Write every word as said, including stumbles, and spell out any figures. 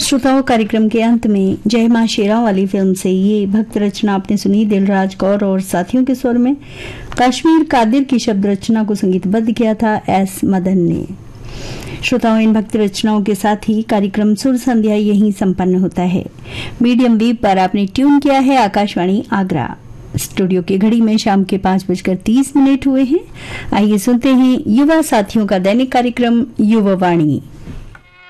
श्रोताओं, कार्यक्रम के अंत में जय मां शेरां वाली फिल्म से ये भक्त रचना आपने सुनी। दिलराज कौर और साथियों के स्वर में कश्मीर कादिर की शब्द रचना को संगीतबद्ध किया था एस मदन ने। श्रोताओं, इन भक्ति रचनाओं के साथ ही कार्यक्रम सुर संध्या यहीं संपन्न होता है। मीडियम वेव पर आपने ट्यून किया है आकाशवाणी आगरा। स्टूडियो की घड़ी में शाम के पांच बजकर तीस मिनट हुए हैं। आइए सुनते हैं युवा साथियों का दैनिक कार्यक्रम युवा वाणी।